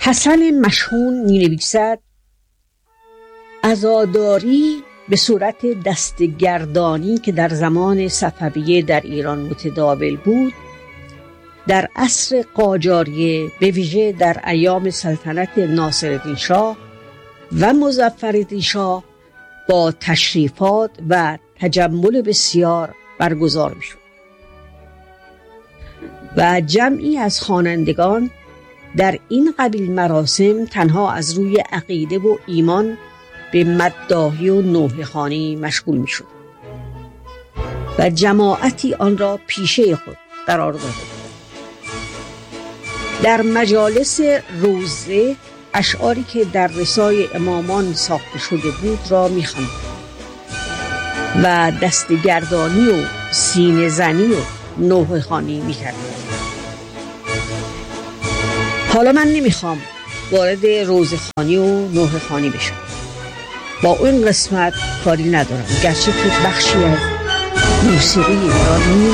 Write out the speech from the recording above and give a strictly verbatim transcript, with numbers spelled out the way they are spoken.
حسن مشهون می نویسد عزاداری به صورت دستگردانی که در زمان صفویه در ایران متداول بود، در عصر قاجاریه به ویژه در ایام سلطنت ناصرالدین شاه و مظفرالدین شاه با تشریفات و تجمل بسیار برگزار می شد و جمعی از خوانندگان در این قبیل مراسم تنها از روی عقیده و ایمان به مداحی و نوحه خوانی مشغول می شد و جماعتی آن را پیشه خود قرار داده بود. در مجالس روزه اشعاری که در رسای امامان ساخته شده بود را می خواند و دستگردانی و سینه زنی و نوحه خوانی می کرد. حالا من نمیخوام وارد روزه خوانی و نوحه خوانی بشم، با اون قسمت کاری ندارم، گرچه که بخشی از موسیقی ایرانی